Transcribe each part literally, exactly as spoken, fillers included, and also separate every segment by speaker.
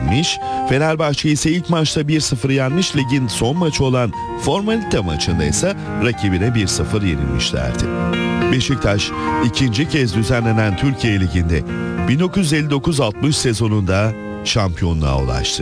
Speaker 1: yenilmiş, Fenerbahçe ise ilk maçta bir sıfır yenmiş, ligin son maçı olan formalite maçında ise rakibine bir sıfır yenilmişlerdi. Beşiktaş ikinci kez düzenlenen Türkiye Ligi'nde bin dokuz yüz elli dokuz altmış sezonunda şampiyonluğa ulaştı.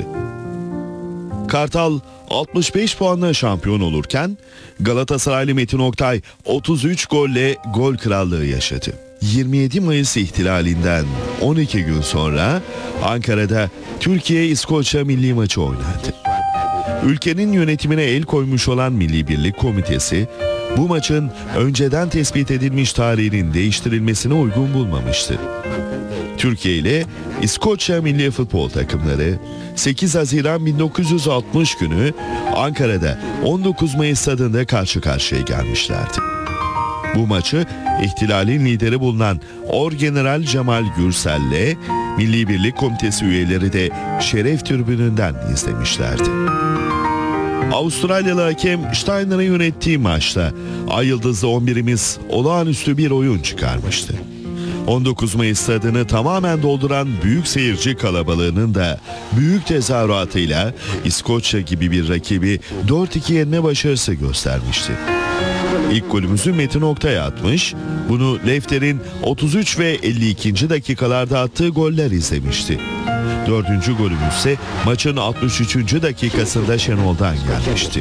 Speaker 1: Kartal altmış beş puanla şampiyon olurken Galatasaraylı Metin Oktay otuz üç golle gol krallığı yaşadı. yirmi yedi Mayıs ihtilalinden on iki gün sonra Ankara'da Türkiye-İskoçya milli maçı oynandı. Ülkenin yönetimine el koymuş olan Milli Birlik Komitesi bu maçın önceden tespit edilmiş tarihinin değiştirilmesine uygun bulmamıştı. Türkiye ile İskoçya milli futbol takımları sekiz Haziran bin dokuz yüz altmış günü Ankara'da on dokuz Mayıs stadında karşı karşıya gelmişlerdi. Bu maçı ihtilalin lideri bulunan Orgeneral Cemal Gürsel'le Milli Birlik Komitesi üyeleri de şeref tribününden izlemişlerdi. Avustralyalı hakem Steiner'ın yönettiği maçta Ay Yıldızlı on birimiz olağanüstü bir oyun çıkarmıştı. on dokuz Mayıs stadını tamamen dolduran büyük seyirci kalabalığının da büyük tezahüratıyla İskoçya gibi bir rakibi dört iki yenme başarısı göstermişti. İlk golümüzü Metin Oktay atmış, bunu Lefter'in otuz üç ve elli ikinci dakikalarda attığı goller izlemişti. Dördüncü golümüz ise maçın altmış üçüncü dakikasında Şenol'dan gelmişti.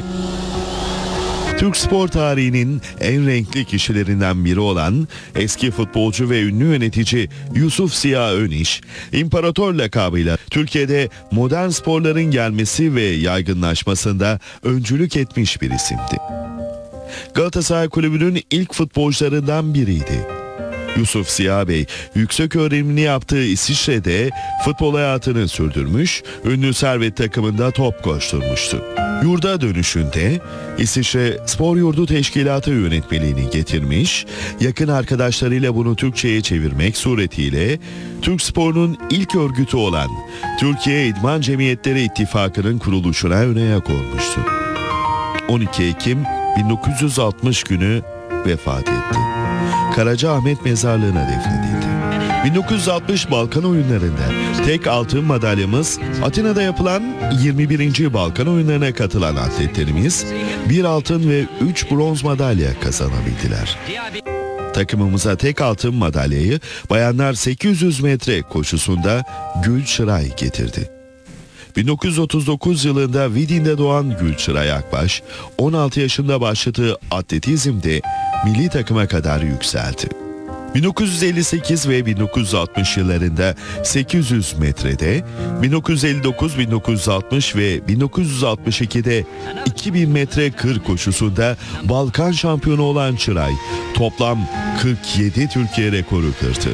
Speaker 1: Türk spor tarihinin en renkli kişilerinden biri olan eski futbolcu ve ünlü yönetici Yusuf Ziya Öniş, İmparator lakabıyla Türkiye'de modern sporların gelmesi ve yaygınlaşmasında öncülük etmiş bir isimdi. Galatasaray Kulübü'nün ilk futbolcularından biriydi. Yusuf Ziya Bey, yüksek öğrenimini yaptığı İsviçre'de futbol hayatını sürdürmüş, ünlü Servet takımında top koşturmuştu. Yurda dönüşünde İsviçre Spor Yurdu Teşkilatı yönetmeliğini getirmiş, yakın arkadaşlarıyla bunu Türkçe'ye çevirmek suretiyle Türk sporunun ilk örgütü olan Türkiye İdman Cemiyetleri İttifakı'nın kuruluşuna ön ayak olmuştu. on iki Ekim bin dokuz yüz altmış günü vefat etti. Karacaahmet mezarlığına defnedildi. bin dokuz yüz altmış Balkan Oyunları'nda tek altın madalyamız, Atina'da yapılan yirmi birinci Balkan Oyunları'na katılan atletlerimiz bir altın ve üç bronz madalya kazanabildiler. Takımımıza tek altın madalyayı bayanlar sekiz yüz metre koşusunda Gül Çıray getirdi. bin dokuz yüz otuz dokuz yılında Vidin'de doğan Gül Çıray Akbaş, on altı yaşında başladığı atletizmde milli takıma kadar yükseldi. bin dokuz yüz elli sekiz ve bin dokuz yüz altmış yıllarında sekiz yüz metrede, bin dokuz yüz elli dokuz, bin dokuz yüz altmış ve bin dokuz yüz altmış ikide iki bin metre kır koşusunda Balkan şampiyonu olan Çıray, toplam kırk yedi Türkiye rekoru kırdı.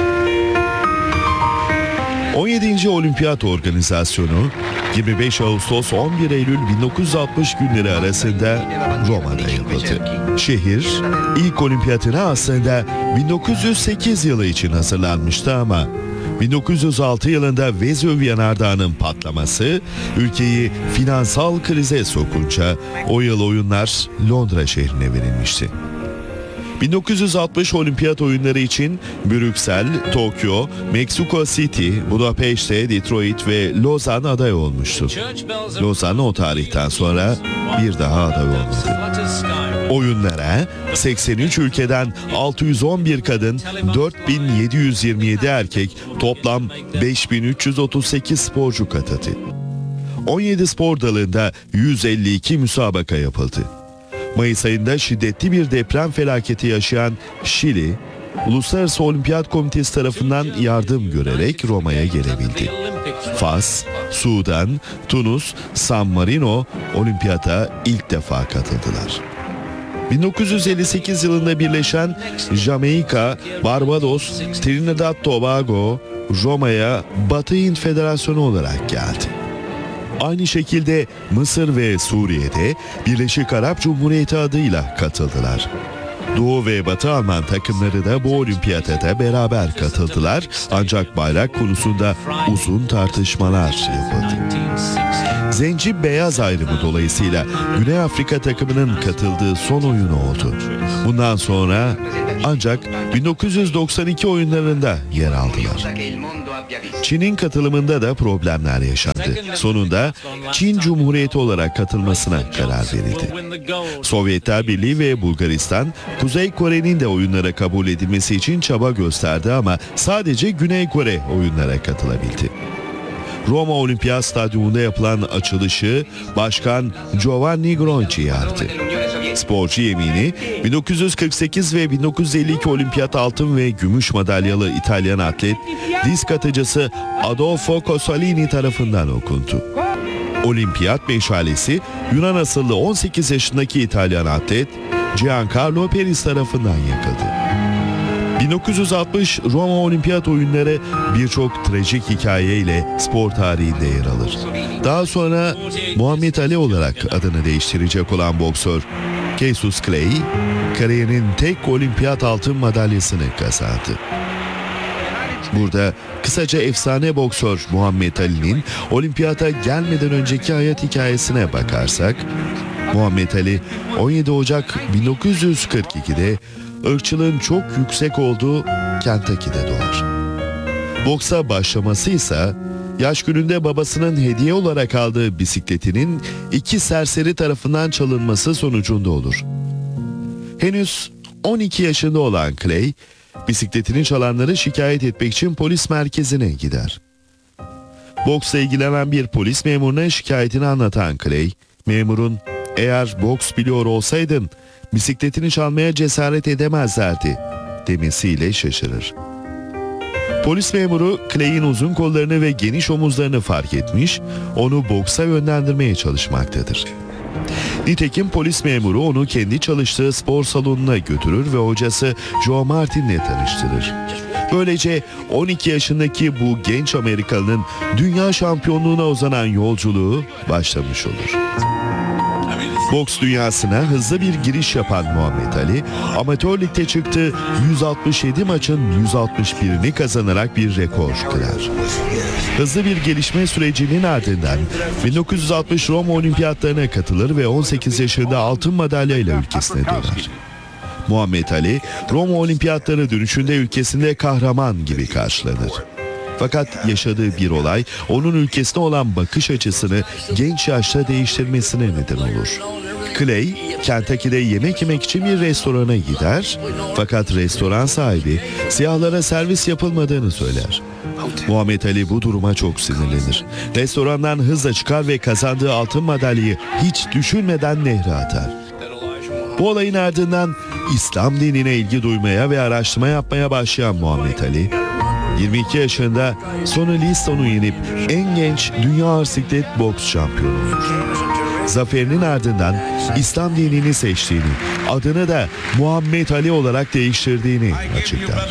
Speaker 1: on yedinci Olimpiyat Organizasyonu yirmi beş Ağustos on bir Eylül bin dokuz yüz altmış günleri arasında Roma'da yapıldı. Şehir ilk olimpiyatına aslında bin dokuz yüz sekiz yılı için hazırlanmıştı ama bin dokuz yüz altı yılında Vezüv yanardağının patlaması ülkeyi finansal krize sokunca o yıl oyunlar Londra şehrine verilmişti. bin dokuz yüz altmış Olimpiyat oyunları için Brüksel, Tokyo, Meksiko City, Budapeşte, Detroit ve Lozan aday olmuştu. Lozan o tarihten sonra bir daha aday olmadı. Oyunlara seksen üç ülkeden altı yüz on bir kadın, dört bin yedi yüz yirmi yedi erkek, toplam beş bin üç yüz otuz sekiz sporcu katıldı. on yedi spor dalında yüz elli iki müsabaka yapıldı. Mayıs ayında şiddetli bir deprem felaketi yaşayan Şili, Uluslararası Olimpiyat Komitesi tarafından yardım görerek Roma'ya gelebildi. Fas, Sudan, Tunus, San Marino olimpiyata ilk defa katıldılar. bin dokuz yüz elli sekiz yılında birleşen Jamaika, Barbados, Trinidad Tobago, Roma'ya Batı Hint Federasyonu olarak geldi. Aynı şekilde Mısır ve Suriye'de Birleşik Arap Cumhuriyeti adıyla katıldılar. Doğu ve Batı Alman takımları da bu olimpiyata da beraber katıldılar ancak bayrak konusunda uzun tartışmalar yapıldı. Zenci beyaz ayrımı dolayısıyla Güney Afrika takımının katıldığı son oyunu oldu. Bundan sonra ancak bin dokuz yüz doksan iki oyunlarında yer aldılar. Çin'in katılımında da problemler yaşandı. Sonunda Çin Cumhuriyeti olarak katılmasına karar verildi. Sovyetler Birliği ve Bulgaristan, Kuzey Kore'nin de oyunlara kabul edilmesi için çaba gösterdi ama sadece Güney Kore oyunlara katılabildi. Roma Olimpiyat Stadyumunda yapılan açılışı Başkan Giovanni Gronchi yaptı. Sporcu yemini bin dokuz yüz kırk sekiz ve bin dokuz yüz elli iki olimpiyat altın ve gümüş madalyalı İtalyan atlet disk atıcısı Adolfo Cosolini tarafından okundu. Olimpiyat meşalesi Yunan asıllı on sekiz yaşındaki İtalyan atlet Giancarlo Peris tarafından yakıldı. bin dokuz yüz altmış Roma Olimpiyat Oyunları birçok trajik hikayeyle spor tarihinde yer alır. Daha sonra Muhammed Ali olarak adını değiştirecek olan boksör Cassius Clay, kariyerinin tek olimpiyat altın madalyasını kazandı. Burada kısaca efsane boksör Muhammed Ali'nin olimpiyata gelmeden önceki hayat hikayesine bakarsak, Muhammed Ali on yedi Ocak bin dokuz yüz kırk ikide ırkçılığın çok yüksek olduğu Kentucky'de doğar. Boksa başlaması ise yaş gününde babasının hediye olarak aldığı bisikletinin iki serseri tarafından çalınması sonucunda olur. Henüz on iki yaşında olan Clay, bisikletini çalanları şikayet etmek için polis merkezine gider. Boksla ilgilenen bir polis memuruna şikayetini anlatan Clay, memurun "Eğer boks biliyor olsaydın bisikletini çalmaya cesaret edemezlerdi" demesiyle şaşırır. Polis memuru Clay'in uzun kollarını ve geniş omuzlarını fark etmiş, onu boksa yönlendirmeye çalışmaktadır. Nitekim polis memuru onu kendi çalıştığı spor salonuna götürür ve hocası Joe Martin'le tanıştırır. Böylece on iki yaşındaki bu genç Amerikalı'nın dünya şampiyonluğuna uzanan yolculuğu başlamış olur. Boks dünyasına hızlı bir giriş yapan Muhammed Ali, amatör ligde çıktığı yüz altmış yedi maçın yüz altmış birini kazanarak bir rekor kırar. Hızlı bir gelişme sürecinin ardından bin dokuz yüz altmış Roma Olimpiyatlarına katılır ve on sekiz yaşında altın madalyayla ülkesine döner. Muhammed Ali, Roma Olimpiyatları dönüşünde ülkesinde kahraman gibi karşılanır. Fakat yaşadığı bir olay onun ülkesine olan bakış açısını genç yaşta değiştirmesine neden olur. Clay, Kentucky'de yemek yemek için bir restorana gider, fakat restoran sahibi siyahlara servis yapılmadığını söyler. Muhammed Ali bu duruma çok sinirlenir. Restorandan hızla çıkar ve kazandığı altın madalyayı hiç düşünmeden nehre atar. Bu olayın ardından İslam dinine ilgi duymaya ve araştırma yapmaya başlayan Muhammed Ali, yirmi iki yaşında Sonny Liston'u yenip en genç dünya ağır siklet boks şampiyonu olur. Zaferinin ardından İslam dinini seçtiğini, adını da Muhammed Ali olarak değiştirdiğini açıklar.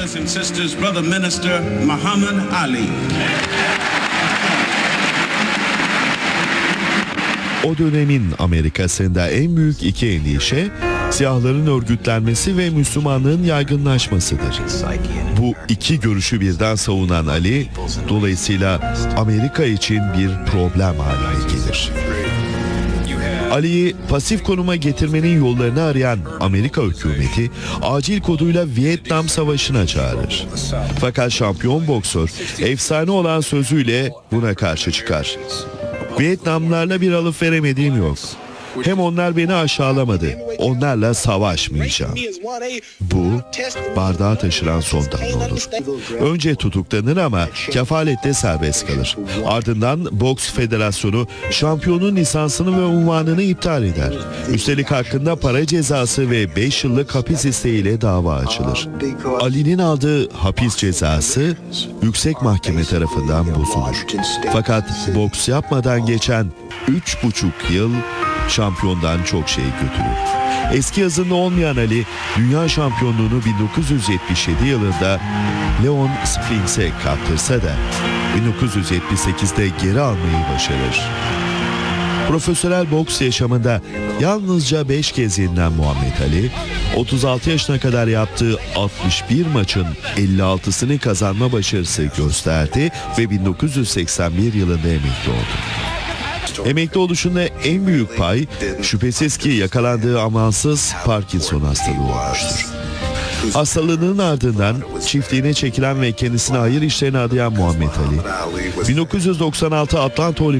Speaker 1: O dönemin Amerika'sında en büyük iki endişe, siyahların örgütlenmesi ve Müslümanlığın yaygınlaşmasıdır. Bu iki görüşü birden savunan Ali, dolayısıyla Amerika için bir problem haline gelir. Ali'yi pasif konuma getirmenin yollarını arayan Amerika hükümeti acil koduyla Vietnam Savaşı'na çağırır. Fakat şampiyon boksör efsane olan sözüyle buna karşı çıkar. Vietnamlılarla bir alıp veremediğim yok. Hem onlar beni aşağılamadı, onlarla savaşmayacağım. Bu, bardağı taşıran son damla olur. Önce tutuklanır ama kefalette serbest kalır. Ardından Boks Federasyonu şampiyonun lisansını ve unvanını iptal eder. Üstelik hakkında para cezası ve beş yıllık hapis isteğiyle dava açılır. Ali'nin aldığı hapis cezası yüksek mahkeme tarafından bozulur. Fakat boks yapmadan geçen üç buçuk yıl şampiyondan çok şey götürür. Eski hızında olmayan Ali, dünya şampiyonluğunu bin dokuz yüz yetmiş yedi yılında Leon Springs'e kaptırsa da bin dokuz yüz yetmiş sekizde geri almayı başarır. Profesyonel boks yaşamında yalnızca beş kez yenilen Muhammed Ali, otuz altı yaşına kadar yaptığı altmış bir maçın elli altısını kazanma başarısı gösterdi ve bin dokuz yüz seksen bir yılında emekli oldu. Emekli oluşunda en büyük pay şüphesiz ki yakalandığı amansız Parkinson hastalığı olmuştur. Hastalığının ardından çiftliğine çekilen ve kendisine hayır işlerine adayan Muhammed Ali, bin dokuz yüz doksan altı Atlanta